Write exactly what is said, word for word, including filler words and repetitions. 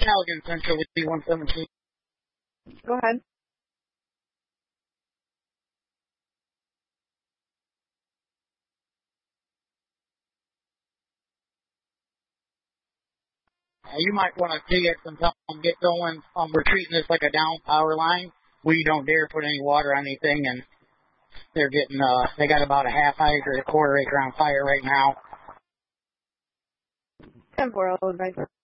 Halligan, Central Lee one seventeen. Go ahead. Uh, you might want to dig it sometime and get going. Um, we're treating this like a down power line. We don't dare put any water on anything, and they're getting, uh, they got about a half acre, a quarter acre on fire right now. ten four, I'll advise.